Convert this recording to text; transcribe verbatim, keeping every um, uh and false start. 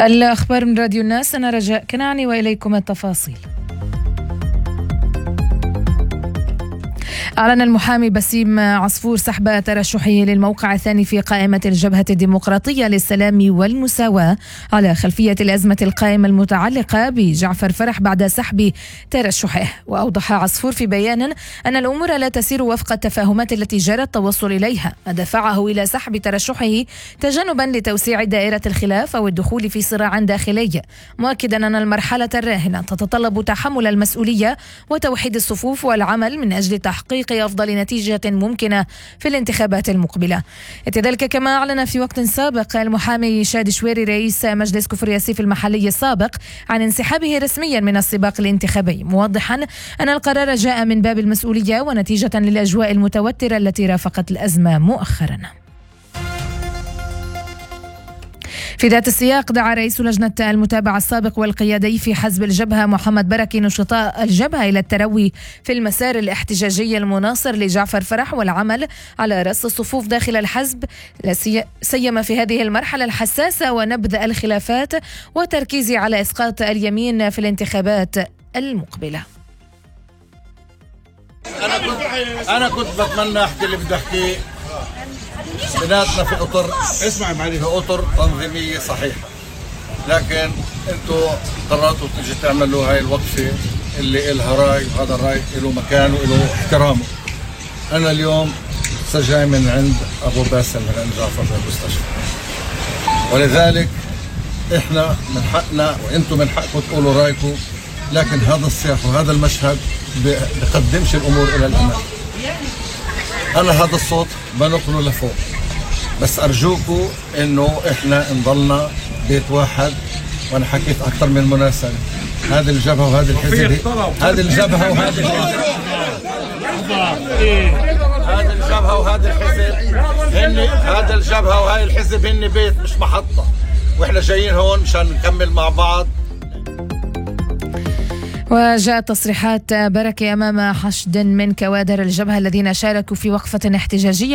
الأخبار من راديو الناس، أنا رجاء كنعاني وإليكم التفاصيل. أعلن المحامي بسيم عصفور سحب ترشحه للموقع الثاني في قائمة الجبهة الديمقراطية للسلام والمساواة على خلفية الأزمة القائمة المتعلقة بجعفر فرح بعد سحب ترشحه. وأوضح عصفور في بيان أن الأمور لا تسير وفق التفاهمات التي جرى التوصل إليها، ما دفعه إلى سحب ترشحه تجنبا لتوسيع دائرة الخلاف أو الدخول في صراع داخلي، مؤكدا أن المرحلة الراهنة تتطلب تحمل المسؤولية وتوحيد الصفوف والعمل من أجل تحقيق أفضل نتيجة ممكنة في الانتخابات المقبلة. كذلك كما أعلن في وقت سابق المحامي شاد شويري رئيس مجلس كفر ياسيف المحلي السابق عن انسحابه رسميا من السباق الانتخابي، موضحا أن القرار جاء من باب المسؤولية ونتيجة للأجواء المتوترة التي رافقت الأزمة مؤخرا. في ذات السياق دعا رئيس لجنة المتابعة السابق والقيادي في حزب الجبهة محمد بركي نشطاء الجبهة إلى التروي في المسار الاحتجاجي المناصر لجعفر فرح والعمل على رص الصفوف داخل الحزب، سيما في هذه المرحلة الحساسة ونبذ الخلافات وتركيز على إسقاط اليمين في الانتخابات المقبلة. أنا كنت أنا كنت بتمنى أحكي اللي بدي أحكيه. بناتنا في اطر اسمع معي في اطر تنظيميه صحيحه، لكن انتم قررتوا تيجي تعملوا هاي الوقفه اللي إلها راي، وهذا الراي له مكانه وله احترامه. انا اليوم جاي من عند ابو باسل من عند جعفر في المستشفى، ولذلك احنا من حقنا وانتم من حقكم تقولوا رايكم، لكن هذا السياق وهذا المشهد بقدمش الامور الى الامام. أنا هذا الصوت بنقله لفوق، بس أرجوكوا إنه إحنا نضلنا بيت واحد. وأنا حكيت أكثر من مناسبة، هذه الجبهة وهذه الحزب، هذه الجبهة وهذه الحزب، هذه الجبهة وهذه الحزب هن هذا الجبهة وهذه الحزب هن بيت مش محطة، وإحنا جايين هون مشان نكمل مع بعض. وجاءت تصريحات بركي أمام حشد من كوادر الجبهة الذين شاركوا في وقفة احتجاجية